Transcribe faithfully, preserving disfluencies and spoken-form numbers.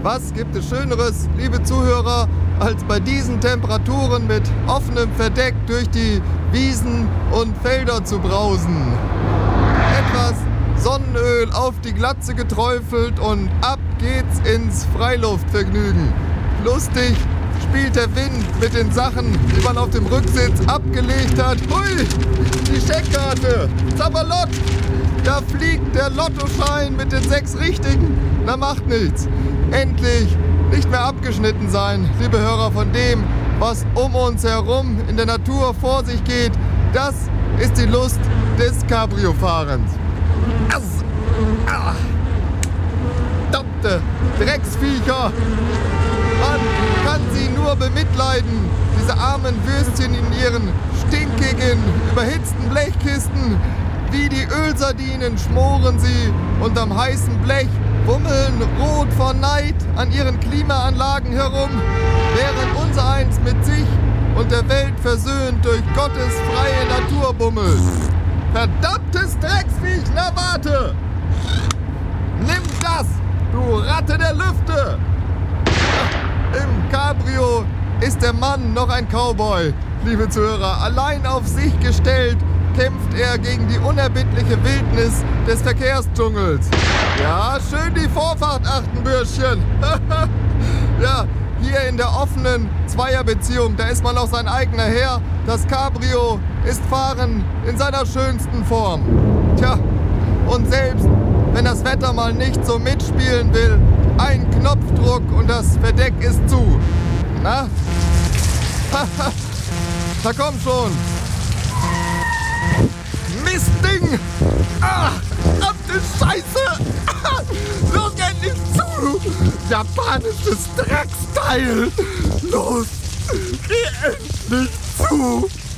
Was gibt es Schöneres, liebe Zuhörer, als bei diesen Temperaturen mit offenem Verdeck durch die Wiesen und Felder zu brausen? Etwas Sonnenöl auf die Glatze geträufelt und ab geht's ins Freiluftvergnügen. Lustig spielt der Wind mit den Sachen, die man auf dem Rücksitz abgelegt hat. Hui, die Scheckkarte, Zabalot, da fliegt der Lottoschein mit den sechs Richtigen. Na, macht nichts. Endlich nicht mehr abgeschnitten sein, liebe Hörer, von dem, was um uns herum in der Natur vor sich geht. Das ist die Lust des Cabrio-Fahrens. Ah, verdammte Drecksviecher! Man kann sie nur bemitleiden, diese armen Würstchen in ihren stinkigen, überhitzten Blechkisten. Wie die Ölsardinen schmoren sie unterm heißen Blech, wummeln rot vor Neid an ihren Klimaanlagen herum, während unsereins mit sich und der Welt versöhnt durch Gottes freie Natur bummelt. Verdammtes Drecksviech, na warte! Nimm das, du Ratte der Lüfte! Im Cabrio ist der Mann noch ein Cowboy, liebe Zuhörer. Allein auf sich gestellt kämpft er gegen die unerbittliche Wildnis des Verkehrsdschungels. Ja, schön die Vorfahrt achten, Bürschchen. Ja, hier in der offenen Zweierbeziehung, da ist man auch sein eigener Herr. Das Cabrio ist Fahren in seiner schönsten Form. Tja, und selbst wenn das Wetter mal nicht so mitspielen will, ein Knopfdruck und das Verdeck ist zu. Na? Da komm schon. Mistding! Ah, verdammte Scheiße! Ah, los, endlich zu! Japanisches Drecksteil! Los, geh endlich zu!